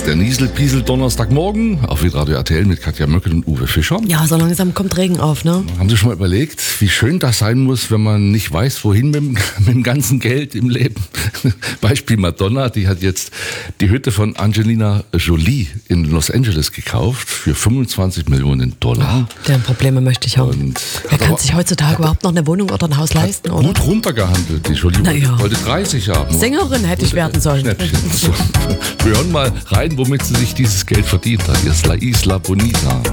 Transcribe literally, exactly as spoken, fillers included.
der Niesel-Piesel-Donnerstagmorgen auf Hitradio R T L mit Katja Möckel und Uwe Fischer. Ja, so langsam kommt Regen auf, ne? Haben Sie schon mal überlegt, wie schön das sein muss, wenn man nicht weiß, wohin mit dem, mit dem ganzen Geld im Leben? Beispiel Madonna, die hat jetzt die Hütte von Angelina Jolie in Los Angeles gekauft für fünfundzwanzig Millionen Dollar. Deren Probleme möchte ich haben. Und Wer kann sich heutzutage überhaupt noch eine Wohnung oder ein Haus leisten, oder? Gut runtergehandelt, die Jolie Na ja. wollte dreißig haben. Sängerin hätte ich werden sollen. Schnäppchen. So. Wir hören mal rein, womit sie sich dieses Geld verdient hat. Hier ist La Isla Bonita.